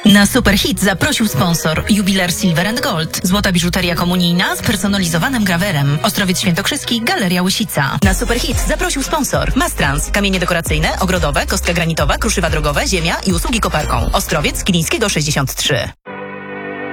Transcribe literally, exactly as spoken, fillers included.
Na Superhit zaprosił sponsor. Jubiler Silver and Gold. Złota biżuteria komunijna z personalizowanym grawerem. Ostrowiec Świętokrzyski, Galeria Łysica. Na Superhit zaprosił sponsor. Mastrans. Kamienie dekoracyjne, ogrodowe, kostka granitowa, kruszywa drogowe, ziemia i usługi koparką. Ostrowiec Kilińskiego sześćdziesiąt trzy.